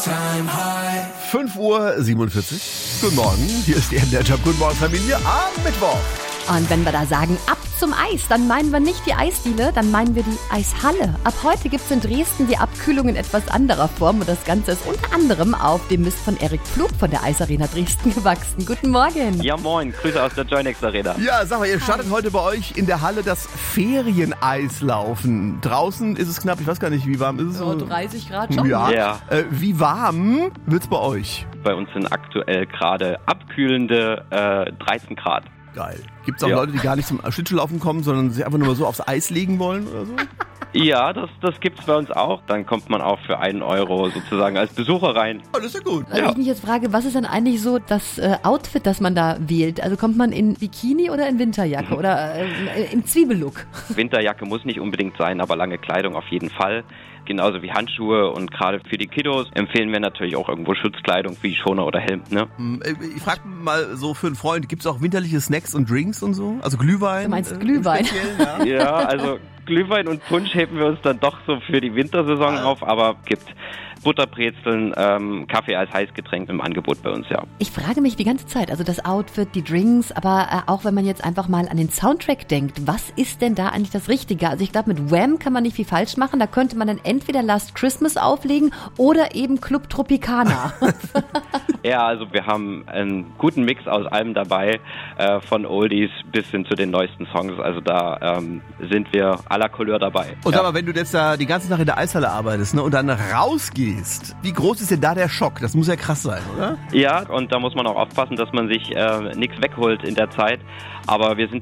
5:47 Uhr. Guten Morgen, hier ist die MDR-Job. Guten Morgen, Familie, am Mittwoch. Und wenn wir da sagen, ab zum Eis, dann meinen wir nicht die Eisdiele, dann meinen wir die Eishalle. Ab heute gibt es in Dresden die Abkühlung in etwas anderer Form und das Ganze ist unter anderem auf dem Mist von Erik Pflug von der Eisarena Dresden gewachsen. Guten Morgen. Ja, moin. Grüße aus der Joinex Arena. Ja, sag mal, ihr startet heute bei euch in der Halle das Ferieneislaufen. Draußen ist es knapp, ich weiß gar nicht, wie warm ist es? So 30 Grad schon. Ja. Wie warm wird's bei euch? Bei uns sind aktuell gerade abkühlende 13 Grad. Geil. Gibt's auch Leute, die gar nicht zum Schlittschuhlaufen kommen, sondern sich einfach nur mal so aufs Eis legen wollen oder so? Ja, das gibt's bei uns auch. Dann kommt man auch für 1 Euro sozusagen als Besucher rein. Oh, das ist ja gut. Also ich mich jetzt frage, was ist denn eigentlich so das Outfit, das man da wählt? Also kommt man in Bikini oder in Winterjacke oder im Zwiebellook? Winterjacke muss nicht unbedingt sein, aber lange Kleidung auf jeden Fall. Genauso wie Handschuhe und gerade für die Kiddos empfehlen wir natürlich auch irgendwo Schutzkleidung wie Schoner oder Helm, ne? Ich frage mal so für einen Freund, gibt's auch winterliche Snacks und Drinks und so? Also Glühwein? Du meinst Glühwein? Ja, also Glühwein und Punsch heben wir uns dann doch so für die Wintersaison auf, aber gibt Butterbrezeln, Kaffee als Heißgetränk im Angebot bei uns, ja. Ich frage mich die ganze Zeit, also das Outfit, die Drinks, aber auch wenn man jetzt einfach mal an den Soundtrack denkt, was ist denn da eigentlich das Richtige? Also ich glaube, mit Wham kann man nicht viel falsch machen, da könnte man dann entweder Last Christmas auflegen oder eben Club Tropicana. Ja, also wir haben einen guten Mix aus allem dabei, von Oldies bis hin zu den neuesten Songs, also da sind wir à la Couleur dabei. Und sag mal, wenn du jetzt da die ganze Nacht in der Eishalle arbeitest, ne, und dann rausgehst, wie groß ist denn da der Schock? Das muss ja krass sein, oder? Ja, und da muss man auch aufpassen, dass man sich nichts wegholt in der Zeit, aber wir sind